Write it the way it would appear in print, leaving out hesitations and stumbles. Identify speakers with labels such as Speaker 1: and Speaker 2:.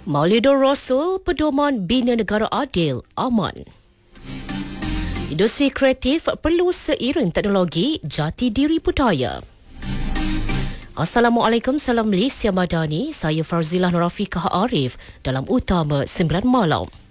Speaker 1: Maulidur Rasul, Pedoman Bina Negara Adil, aman. Industri kreatif perlu seiring teknologi jati diri budaya. Assalamualaikum, salam Malaysia Madani. Saya Farzilah Nurafiqah Arif dalam Utama 9 Malam.